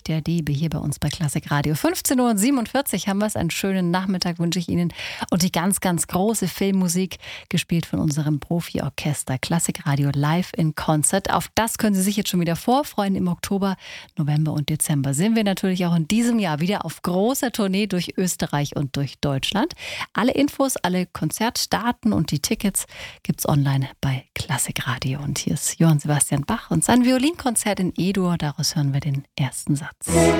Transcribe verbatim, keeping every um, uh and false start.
König der Diebe hier bei uns bei Klassik Radio. fünfzehn Uhr siebenundvierzig haben wir es. Einen schönen Nachmittag wünsche ich Ihnen. Und die ganz, ganz große Filmmusik, gespielt von unserem Profi-Orchester Klassik Radio live in Concert. Auf das können Sie sich jetzt schon wieder vorfreuen. Im Oktober, November und Dezember sind wir natürlich auch in diesem Jahr wieder auf großer Tournee durch Österreich und durch Deutschland. Alle Infos, alle Konzertdaten und die Tickets gibt's online bei Klassik Radio. Und hier ist Johann Sebastian Bach und sein Violinkonzert in E-Dur. Daraus hören wir den ersten Satz.